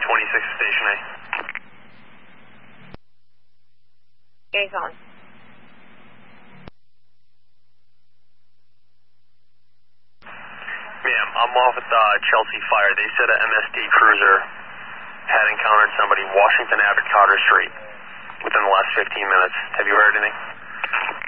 26 Station A. Okay, calling. Ma'am, I'm off at Chelsea Fire. They said an MSD cruiser had encountered somebody Washington Avenue, Carter Street within the last 15 minutes. Have you heard anything?